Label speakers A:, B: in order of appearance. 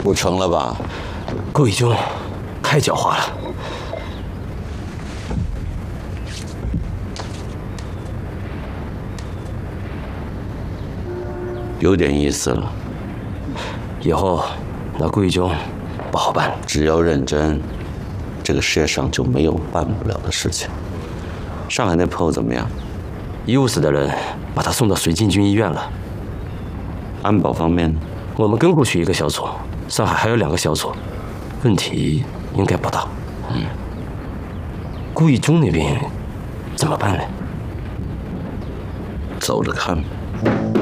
A: 不成了吧？
B: 顾义兄太狡猾了。
A: 有点意思了。
B: 以后那顾义兄不好办。
A: 只要认真，这个世界上就没有办不了的事情。上海那朋友怎么样？
B: 医务室的人把他送到绥靖军医院了。
A: 安保方面呢？
B: 我们跟过去一个小组，上海还有2个小组，问题应该不大。顾义中那边怎么办呢？
A: 走着看。